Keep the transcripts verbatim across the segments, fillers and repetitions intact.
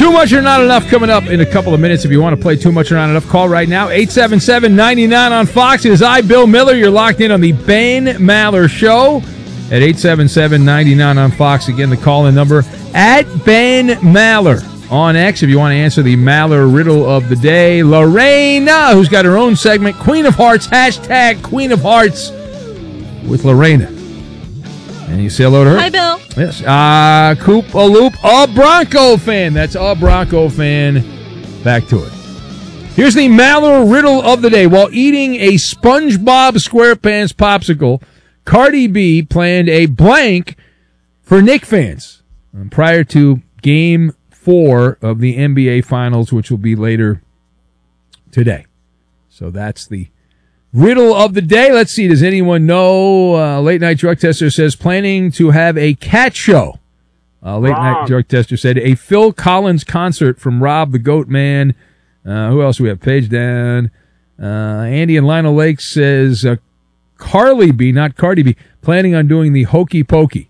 Too Much or Not Enough coming up in a couple of minutes. If you want to play Too Much or Not Enough, call right now. eight seven seven, nine nine on Fox. It is I, Bill Miller. You're locked in on the Ben Maller Show at eight seven seven, nine nine on Fox. Again, the call-in number at Ben Maller on X if you want to answer the Maller riddle of the day. Lorena, who's got her own segment, Queen of Hearts, hashtag Queen of Hearts with Lorena. And you say hello to her? Hi, Bill. Yes. Uh, Coop a Loop, a Bronco fan. That's a Bronco fan. Back to it. Here's the Maller riddle of the day. While eating a SpongeBob SquarePants popsicle, Cardi B planned a blank for Knicks fans um, prior to Game Four of the N B A Finals, which will be later today. So that's the riddle of the day. Let's see. Does anyone know? Uh, Late Night Drug Tester says planning to have a cat show. Uh, Late Wrong. Night Drug Tester said a Phil Collins concert from Rob the Goat Man. Uh, who else do we have? Page down. Uh, Andy and Lionel Lake says uh, Carly B, not Cardi B, planning on doing the Hokey Pokey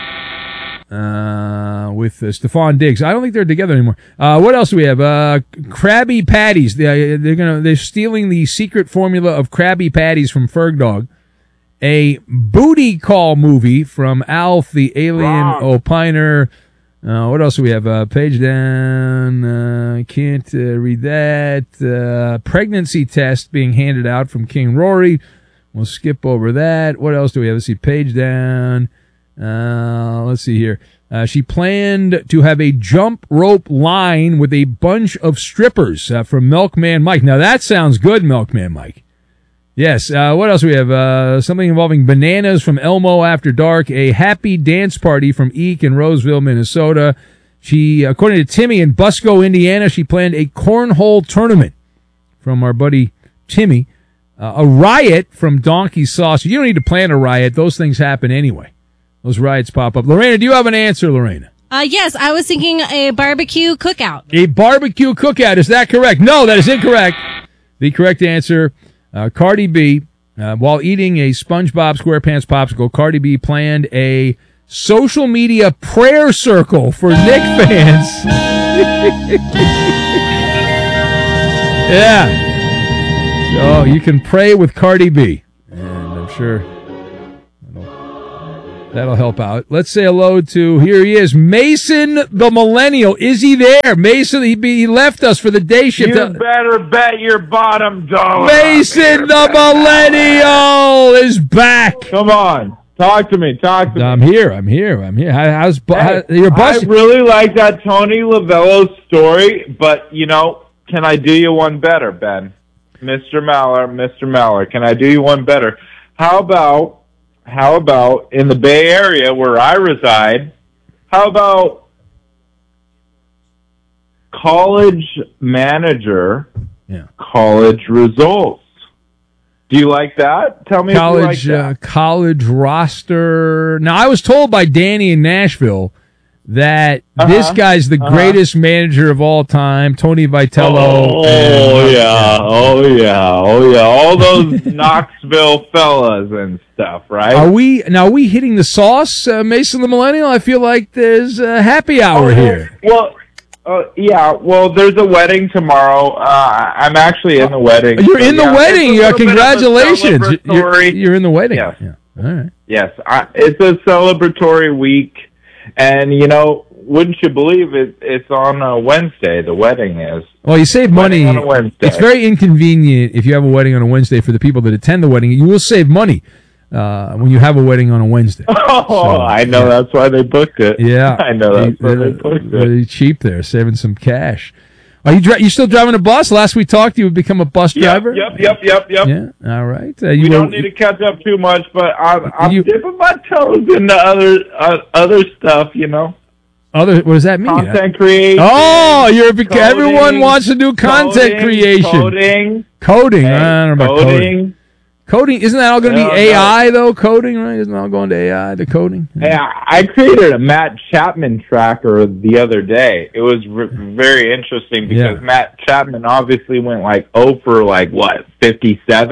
uh, with uh, Stephon Diggs. I don't think they're together anymore. Uh, what else do we have? Uh, Krabby Patties. They, they're gonna they're stealing the secret formula of Krabby Patties from Ferg Dog. A booty call movie from Alf the Alien Wrong. Opiner. Uh, what else do we have? Uh, page down. I uh, can't uh, read that. Uh, pregnancy test being handed out from King Rory. We'll skip over that. What else do we have? Let's see. Page down. Uh, let's see here. Uh, she planned to have a jump rope line with a bunch of strippers uh, from Milkman Mike. Now that sounds good, Milkman Mike. Yes. Uh, what else do we have? Uh, something involving bananas from Elmo After Dark. A happy dance party from Eek in Roseville, Minnesota. She, according to Timmy in Busco, Indiana, she planned a cornhole tournament from our buddy Timmy. Uh, a riot from Donkey Sauce. You don't need to plan a riot. Those things happen anyway. Those riots pop up. Lorena, do you have an answer, Lorena? Uh, yes, I was thinking a barbecue cookout. A barbecue cookout. Is that correct? No, that is incorrect. The correct answer, uh, Cardi B, uh, while eating a SpongeBob SquarePants popsicle, Cardi B planned a social media prayer circle for Knicks fans. Yeah. So you can pray with Cardi B. And I'm sure that'll help out. Let's say hello to, here he is, Mason the Millennial. Is he there? Mason, he, he left us for the day shift. You better bet your bottom dollar. Mason the Millennial is back. Come on. Talk to me. Talk to me. I'm here. I'm here. I'm here. How, how's how, your boss? I really like that Tony Lavello story, but, you know, can I do you one better, Ben? Mister Maller, Mister Maller, can I do you one better? How about, how about in the Bay Area where I reside, how about college manager, yeah. college results? Do you like that? Tell me college, if you like that. Uh, college roster. Now, I was told by Danny in Nashville that uh-huh. this guy's the uh-huh. greatest manager of all time, Tony Vitello. Oh, and, yeah. Uh, oh, yeah. Oh, yeah. All those Knoxville fellas and stuff, right? Are we now? Are we hitting the sauce, uh, Mason the Millennial? I feel like there's a happy hour oh, here. Well, uh, yeah. Well, there's a wedding tomorrow. Uh, I'm actually in the wedding. You're so, in the yeah, wedding. Yeah, congratulations. You're, You're, you're in the wedding. Yes. Yeah. All right. Yes. I, it's a celebratory week. And, you know, wouldn't you believe it? It's on a Wednesday, the wedding is. Well, you save money. On a Wednesday. It's very inconvenient if you have a wedding on a Wednesday for the people that attend the wedding. You will save money uh, when you have a wedding on a Wednesday. Oh, so, I know. Yeah. That's why they booked it. Yeah. I know. That's why they booked it. Really cheap there, saving some cash. Are you dri- you still driving a bus? Last we talked, you would become a bus yep, driver? Yep, yep, yep, yep. Yeah, all right. Uh, you we were, don't need to catch up too much, but I'm, I'm you, dipping my toes into other uh, other stuff, you know. Other, what does that mean? Content creation. Oh, you're coding, everyone wants to do content coding, creation. Coding. Coding. Hey, I don't know about coding. coding. Coding, isn't that all going to no, be A I, no. though, coding, right? Isn't it all going to A I, the coding? Hey, I created a Matt Chapman tracker the other day. It was re- very interesting because yeah. Matt Chapman obviously went like oh for like, what, fifty-seven?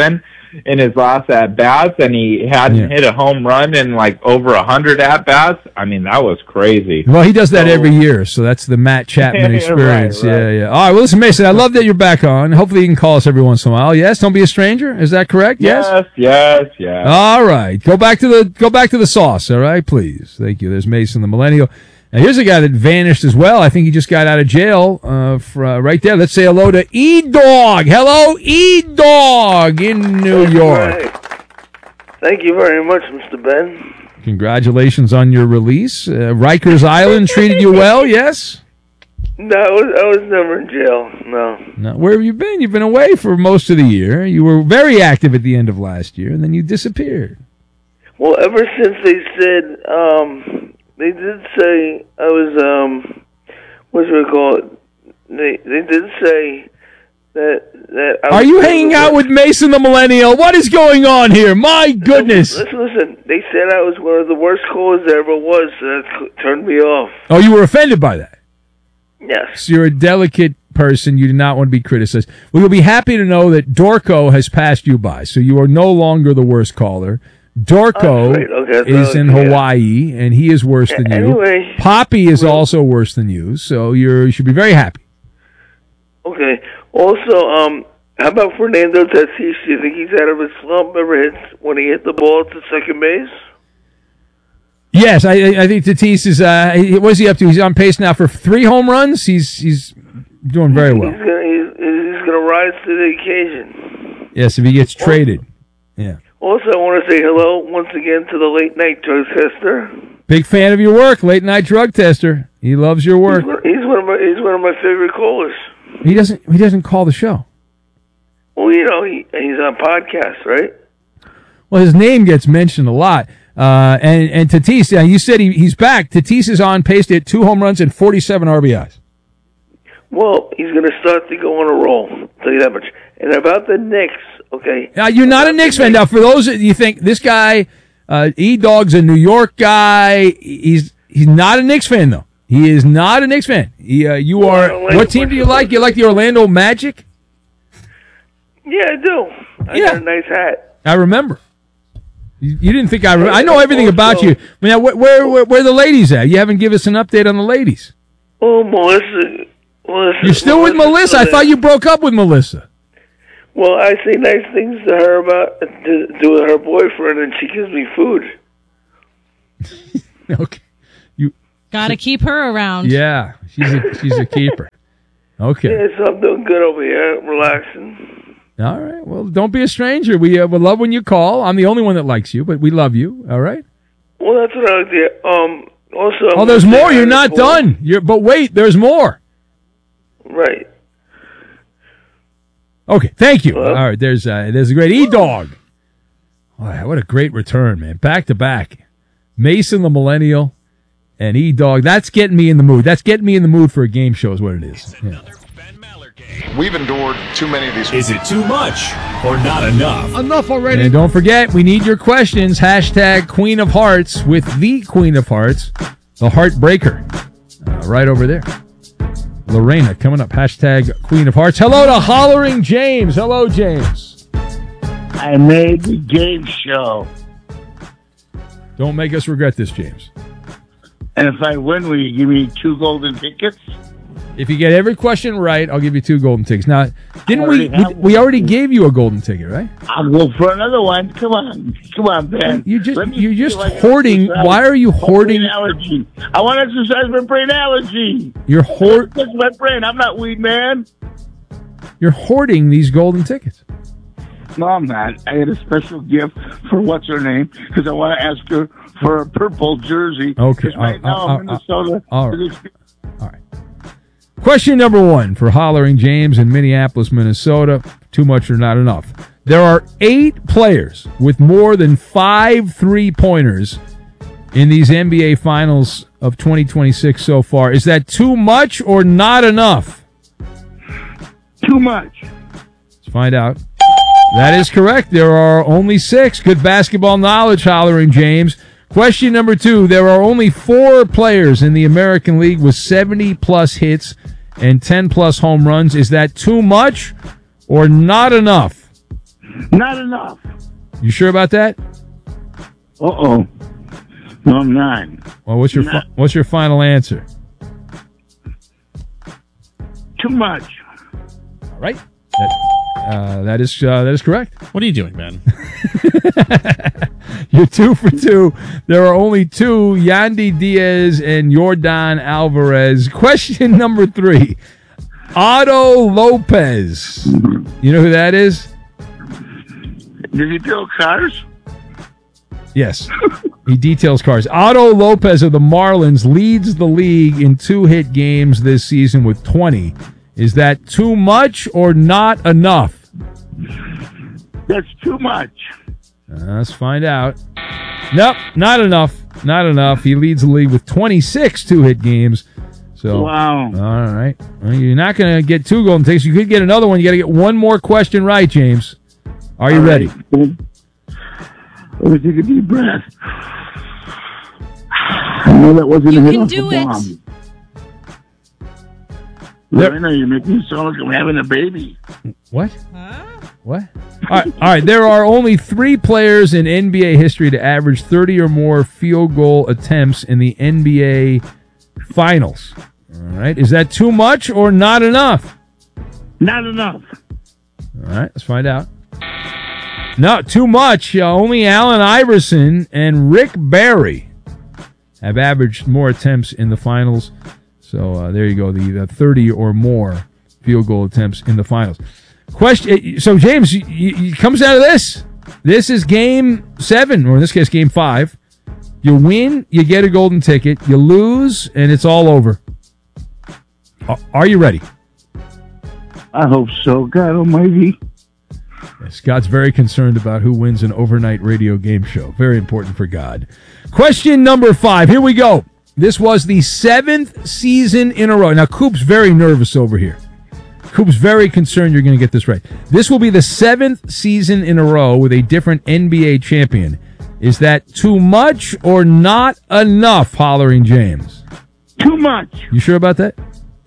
in his last at bats, and he hadn't Yeah. hit a home run in like over a hundred at bats. I mean, that was crazy. Well, he does that So- every year, so that's the Matt Chapman Right, experience. right. Yeah, yeah. All right, well, listen, Mason, I love that you're back on. Hopefully you can call us every once in a while. Yes, don't be a stranger. Is that correct? Yes? Yes, yes, yes. All right. Go back to the go back to the sauce, all right, please. Thank you. There's Mason the Millennial. Now, here's a guy that vanished as well. I think he just got out of jail uh, for, uh, right there. Let's say hello to E-Dog. Hello, E-Dog in New York. Right. Thank you very much, Mister Ben. Congratulations on your release. Uh, Rikers Island treated you well, yes? No, I was, I was never in jail. No. Now, where have you been? You've been away for most of the year. You were very active at the end of last year, and then you disappeared. Well, ever since they said, um, they did say I was, um, what should we call it? They they did say that that. I Are was you hanging out with Mason the Millennial? What is going on here? My goodness. Listen, listen. They said I was one of the worst callers there ever was. So that turned me off. Oh, you were offended by that? Yes. So you're a delicate person. You do not want to be criticized. Well, you'll be happy to know that Dorco has passed you by, so you are no longer the worst caller. Dorco Oh, great. Okay, that's is in okay. Hawaii, and he is worse than you. Anyway. Poppy is also worse than you, so you're, you should be very happy. Okay. Also, um, how about Fernando Tatis? Do you think he's out of his slump ever hits when he hit the ball to second base? Yes, I, I think Tatis is. Uh, he- what is he up to? He's on pace now for three home runs. He's he's doing very well. He's gonna he's, he's gonna rise to the occasion. Yes, if he gets traded. Yeah. Also, I want to say hello once again to the late night drug tester. Big fan of your work, late night drug tester. He loves your work. He's one, he's one of my he's one of my favorite callers. He doesn't. He doesn't call the show. Well, you know he he's on podcasts, right? Well, his name gets mentioned a lot. Uh, and and Tatis, uh, you said he, he's back. Tatis is on pace to hit two home runs and forty-seven R B Is. Well, he's going to start to go on a roll. I'll tell you that much. And about the Knicks, okay. Now, you're not a Knicks fan. Now, for those that you think this guy, uh, E-Dog's a New York guy, he's he's not a Knicks fan, though. He is not a Knicks fan. He, uh, you Well, I are. don't like What it team much do you of like? it. You like the Orlando Magic? Yeah, I do. I Yeah. got a nice hat. I remember. You, you didn't think I. Re- I know everything Also- about you. Now, where, where where where are the ladies at? You haven't given us an update on the ladies. Oh, Melissa. Melissa You're still with Melissa. I thought you broke up with Melissa. Well, I say nice things to her about to do with her boyfriend, and she gives me food. Okay. You. Gotta keep her around. Yeah, she's a she's a keeper. Okay. Yeah, so I'm doing good over here, relaxing. All right. Well, don't be a stranger. We uh, we love when you call. I'm the only one that likes you, but we love you. All right. Well, that's what I like to hear. Um, also, Oh, there's more. You're not done. You're, but wait, there's more. Right. Okay. Thank you. Hello? All right. There's uh, there's a great E-Dog. Wow, what a great return, man. Back to back. Mason the Millennial and E-Dog. That's getting me in the mood. That's getting me in the mood for a game show is what it is. Yeah. We've endured too many of these. Is it too much or not enough? Enough already. And don't forget, we need your questions. Hashtag Queen of Hearts with the Queen of Hearts, the Heartbreaker. Uh, right over there. Lorena coming up. Hashtag Queen of Hearts. Hello to Hollering James. Hello, James. I made the game show. Don't make us regret this, James. And if I win, will you give me two golden tickets? If you get every question right, I'll give you two golden tickets. Now, didn't we? already have We, we already gave you a golden ticket, right? I'll go for another one. Come on. Come on, Ben. You just Let me you're see just if I can hoarding. exercise Why are you my hoarding? brain allergy. I want to exercise my brain allergy. You're hoard. That's my brain. I'm not weed man. You're hoarding these golden tickets. No, I'm not. I had a special gift for what's her name because I want to ask her for a purple jersey. Okay, 'Cause right uh, now, uh, uh, Minnesota. all right. is- All right. Question number one for Hollering James in Minneapolis, Minnesota. Too much or not enough? There are eight players with more than five three-pointers in these N B A Finals of twenty twenty-six so far. Is that too much or not enough? Too much. Let's find out. That is correct. There are only six. Good basketball knowledge, Hollering James. Question number two. There are only four players in the American League with seventy-plus hits and ten-plus home runs. Is that too much or not enough? Not enough. You sure about that? Uh-oh. No, I'm not. Well, what's your fi- what's your final answer? Too much. All right. That, uh, that is uh, that is correct. What are you doing, man? You're two for two. There are only two, Yandy Diaz and Yordan Alvarez. Question number three. Otto Lopez. You know who that is? Did he build cars? Yes. He details cars. Otto Lopez of the Marlins leads the league in two-hit games this season with twenty. Is that too much or not enough? That's too much. Uh, let's find out. Nope, not enough. Not enough. He leads the league with twenty-six two-hit games. So, wow. All right. Well, you're not going to get two golden tickets. You could get another one. You got to get one more question right, James. Are you all ready? Right. Let me take a deep breath. I know that wasn't You a hit can off do the it. bomb. Lorena, you're making me sound like I'm having a baby. What? Huh? What? All right, all right. There are only three players in N B A history to average thirty or more field goal attempts in the N B A Finals. All right. Is that too much or not enough? Not enough. All right. Let's find out. No, too much. Uh, only Allen Iverson and Rick Barry have averaged more attempts in the finals. So uh, there you go. The, the thirty or more field goal attempts in the finals. Question. So James, you, you, it comes out of this. This is game seven, or in this case, game five. You win, you get a golden ticket. You lose, and it's all over. Are you ready? I hope so. God almighty. Scott's very concerned about who wins an overnight radio game show. Very important for God. Question number five. Here we go. This was the seventh season in a row. Now, Coop's very nervous over here. Coop's very concerned you're going to get this right. This will be the seventh season in a row with a different N B A champion. Is that too much or not enough, Hollering James? Too much. You sure about that?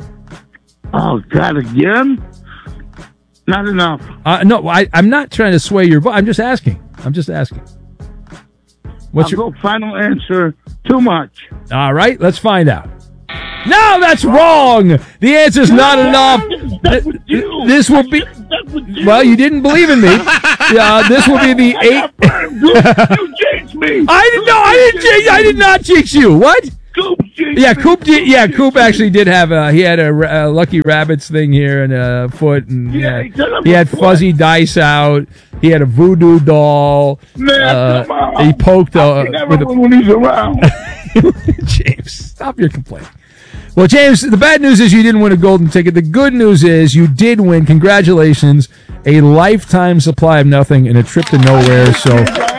Oh, God, again? Not enough. Uh, no, I, I'm not trying to sway your vote. I'm just asking. I'm just asking. What's I'll your go final answer. Too much. All right, let's find out. No, that's wrong. The answer's not enough. This will be. Well, you didn't believe in me. Uh, this will be the eight. You jinxed me. I didn't know. I didn't jinx. I did not jinx you. What? Coop jinxed Yeah, me. Coop did. Yeah, Coop actually did have a. He had a, a Lucky Rabbits thing here and a foot, and Yeah, yeah, he did have he a had foot. fuzzy dice out. He had a voodoo doll. Man, Uh, come on. he poked I uh, can never with a, win when he's around. James, stop your complaining. Well, James, the bad news is you didn't win a golden ticket. The good news is you did win. Congratulations. A lifetime supply of nothing and a trip to nowhere. So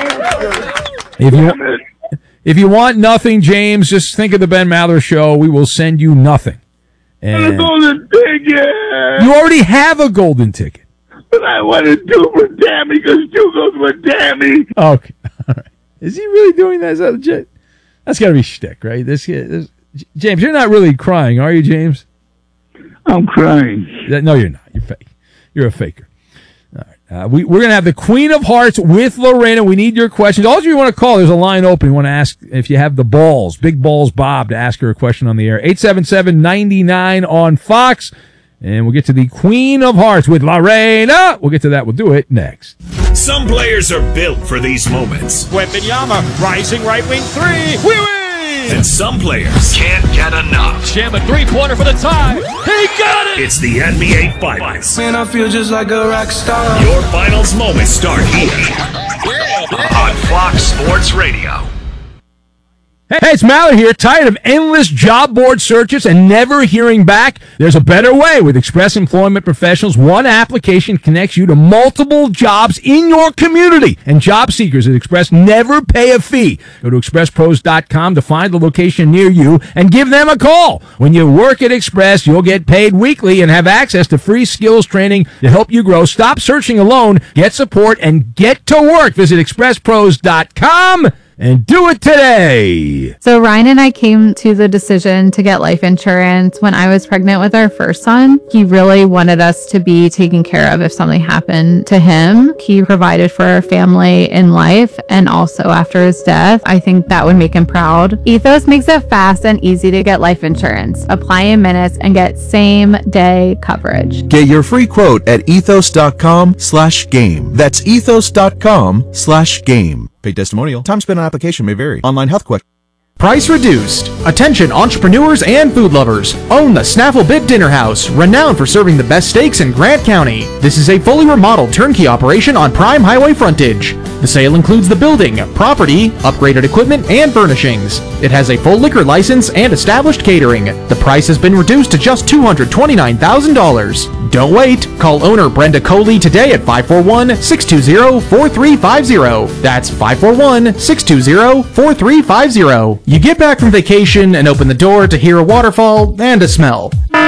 if you, if you want nothing, James, just think of the Ben Maller Show. We will send you nothing. And golden ticket. you already have a golden ticket. But I wanted two for Tammy because two goes with Tammy. Okay. All right. Is he really doing that? Is that legit? That's got to be shtick, right? This, this James, you're not really crying, are you, James? I'm crying. No, you're not. You're fake. You're a faker. All right. Uh, we, we're going to have the Queen of Hearts with Lorena. We need your questions. All of you want to call, there's a line open. You want to ask if you have the balls, Big Balls Bob, to ask her a question on the air. eight seven seven, nine nine on Fox. And we'll get to the Queen of Hearts with Lorena. We'll get to that. We'll do it next. Some players are built for these moments. Wembanyama, rising right wing three. We win! And some players can't get enough. Jam a three-pointer for the tie. He got it! It's the N B A Finals. Man, I feel just like a rock star. Your finals moments start here on Fox Sports Radio. Hey, it's Maller here. Tired of endless job board searches and never hearing back? There's a better way. With Express Employment Professionals, one application connects you to multiple jobs in your community. And job seekers at Express never pay a fee. Go to express pros dot com to find the location near you and give them a call. When you work at Express, you'll get paid weekly and have access to free skills training to help you grow. Stop searching alone. Get support and get to work. Visit express pros dot com and do it today. So Ryan and I came to the decision to get life insurance when I was pregnant with our first son. He really wanted us to be taken care of if something happened to him. He provided for our family in life and also after his death. I think that would make him proud. Ethos makes it fast and easy to get life insurance. Apply in minutes and get same day coverage. Get your free quote at ethos.com slash game. That's ethos.com slash game. Paid testimonial. Time spent on application may vary. Online health question. Price reduced. Attention entrepreneurs and food lovers. Own the Snaffle Bit Dinner House, renowned for serving the best steaks in Grant County. This is a fully remodeled turnkey operation on prime highway frontage. The sale includes the building, property, upgraded equipment, and furnishings. It has a full liquor license and established catering. The price has been reduced to just two hundred twenty-nine thousand dollars. Don't wait. Call owner Brenda Coley today at five four one, six two zero, four three five zero. That's five four one, six two zero, four three five zero. You get back from vacation and open the door to hear a waterfall and a smell.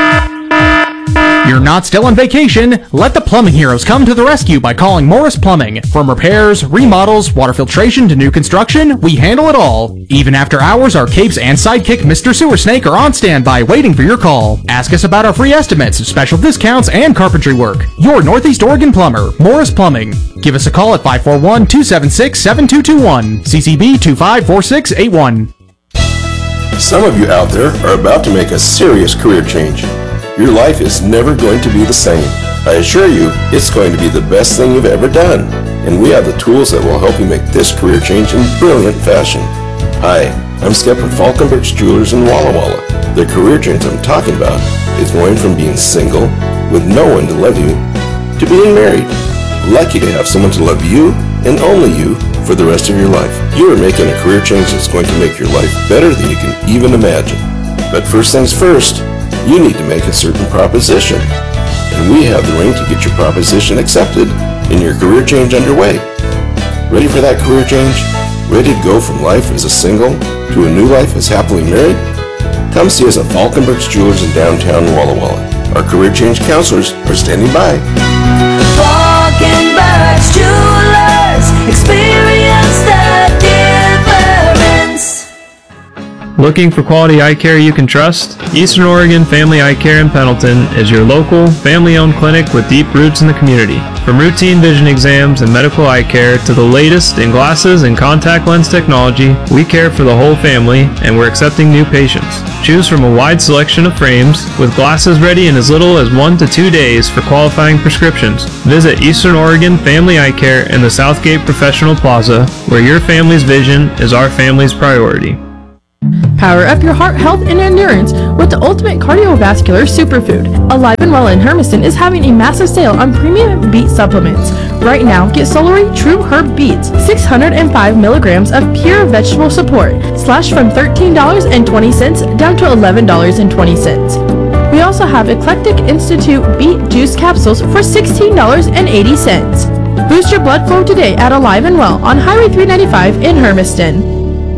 You're not still on vacation. Let the plumbing heroes come to the rescue by calling Morris Plumbing. From repairs, remodels, water filtration to new construction, we handle it all. Even after hours, our capes and sidekick Mister Sewer Snake are on standby waiting for your call. Ask us about our free estimates, special discounts, and carpentry work. Your Northeast Oregon plumber, Morris Plumbing. Give us a call at five four one, two seven six, seven two two one, C C B two five four six eight one. Some of you out there are about to make a serious career change. Your life is never going to be the same. I assure you, it's going to be the best thing you've ever done. And we have the tools that will help you make this career change in brilliant fashion. Hi, I'm Skip from Falkenberg's Jewelers in Walla Walla. The career change I'm talking about is going from being single, with no one to love you, to being married. Lucky to have someone to love you, and only you, for the rest of your life. You are making a career change that's going to make your life better than you can even imagine. But first things first, you need to make a certain proposition. And we have the ring to get your proposition accepted and your career change underway. Ready for that career change? Ready to go from life as a single to a new life as happily married? Come see us at Falkenberg's Jewelers in downtown Walla Walla. Our career change counselors are standing by. Falkenberg's Jewelers, experience the difference. Looking for quality eye care you can trust? Eastern Oregon Family Eye Care in Pendleton is your local, family-owned clinic with deep roots in the community. From routine vision exams and medical eye care to the latest in glasses and contact lens technology, we care for the whole family and we're accepting new patients. Choose from a wide selection of frames with glasses ready in as little as one to two days for qualifying prescriptions. Visit Eastern Oregon Family Eye Care in the Southgate Professional Plaza, where your family's vision is our family's priority. Power up your heart health and endurance with the ultimate cardiovascular superfood. Alive and Well in Hermiston is having a massive sale on premium beet supplements. Right now, get Solary True Herb Beets, six hundred five milligrams of pure vegetable support, slashed from thirteen dollars and twenty cents down to eleven dollars and twenty cents. We also have Eclectic Institute Beet Juice Capsules for sixteen dollars and eighty cents. Boost your blood flow today at Alive and Well on Highway three ninety-five in Hermiston.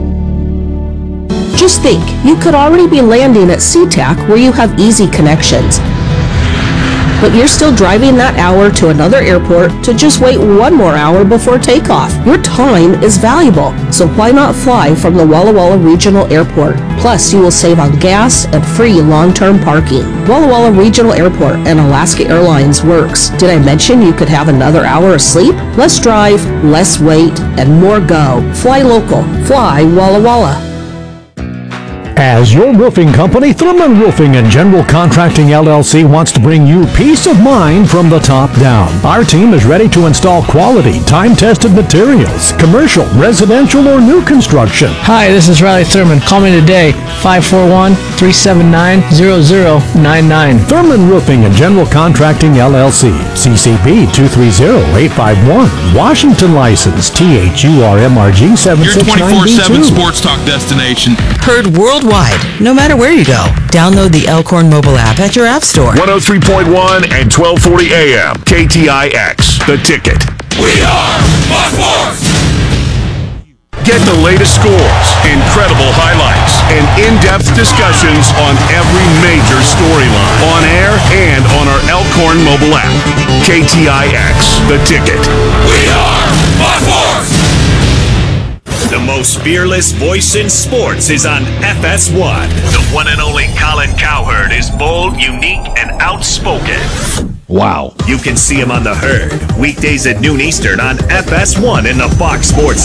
Just think, you could already be landing at SeaTac where you have easy connections. But you're still driving that hour to another airport to just wait one more hour before takeoff. Your time is valuable, so why not fly from the Walla Walla Regional Airport? Plus, you will save on gas and free long-term parking. Walla Walla Regional Airport and Alaska Airlines works. Did I mention you could have another hour of sleep? Less drive, less wait, and more go. Fly local. Fly Walla Walla. As your roofing company, Thurman Roofing and General Contracting L L C wants to bring you peace of mind from the top down. Our team is ready to install quality, time-tested materials, commercial, residential, or new construction. Hi, this is Riley Thurman. Call me today, five four one, three seven nine, zero zero nine nine. Thurman Roofing and General Contracting L L C, C C B two three zero, eight five one, Washington license, T H U R M R G seven six nine B two. Your twenty-four seven sports talk destination. Heard worldwide, no matter where you go. Download the Elkhorn mobile app at your app store. one oh three point one and twelve forty A M, K T I X, The Ticket. We are Fox Sports! Get the latest scores, incredible highlights, and in-depth discussions on every major storyline, on air and on our Elkhorn mobile app. K T I X, The Ticket. We are Fox Sports! The most fearless voice in sports is on F S one. The one and only Colin Cowherd is bold, unique, and outspoken. Wow. You can see him on The Herd, weekdays at noon Eastern on F S one in the Fox Sports